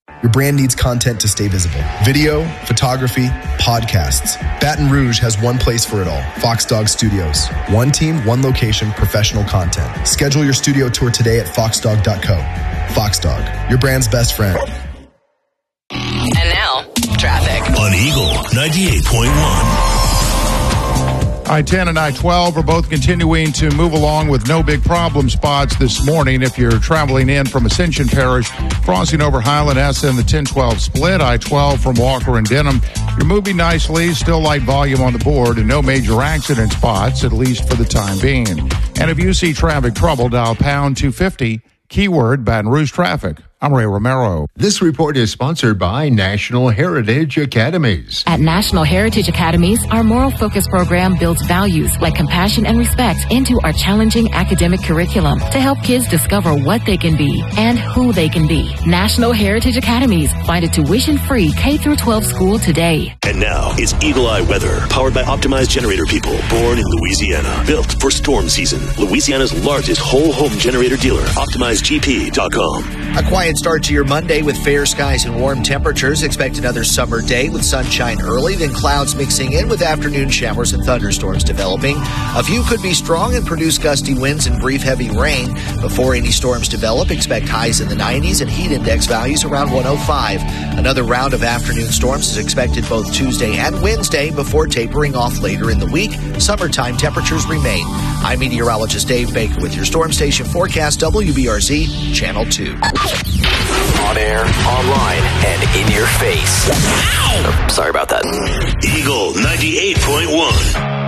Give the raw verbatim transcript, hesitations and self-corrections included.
Your brand needs content to stay visible. Video, photography, podcasts. Baton Rouge has one place for it all. Fox Dog Studios. One team, one location, professional content. Schedule your studio tour today at fox dog dot co. Fox Dog, your brand's best friend. And now, traffic. On Eagle ninety-eight point one. I ten and I twelve are both continuing to move along with no big problem spots this morning. If you're traveling in from Ascension Parish, crossing over Highland S and the ten twelve split, I twelve from Walker and Denham, you're moving nicely, still light volume on the board, and no major accident spots, at least for the time being. And if you see traffic trouble, dial pound two fifty, keyword Baton Rouge traffic. I'm Ray Romero. This report is sponsored by National Heritage Academies. At National Heritage Academies, our moral focus program builds values like compassion and respect into our challenging academic curriculum to help kids discover what they can be and who they can be. National Heritage Academies. Find a tuition-free K through twelve school today. And now it's Eagle Eye Weather, powered by Optimized Generator People, born in Louisiana, built for storm season. Louisiana's largest whole home generator dealer, optimize g p dot com. A quiet start to your Monday with fair skies and warm temperatures. Expect another summer day with sunshine early, then clouds mixing in with afternoon showers and thunderstorms developing. A few could be strong and produce gusty winds and brief heavy rain. Before any storms develop, expect highs in the nineties and heat index values around one oh five. Another round of afternoon storms is expected both Tuesday and Wednesday before tapering off later in the week. Summertime temperatures remain. I'm meteorologist Dave Baker with your Storm Station forecast, W B R Z Channel two. On air, online, and in your face. Oh, sorry about that. Eagle ninety-eight point one.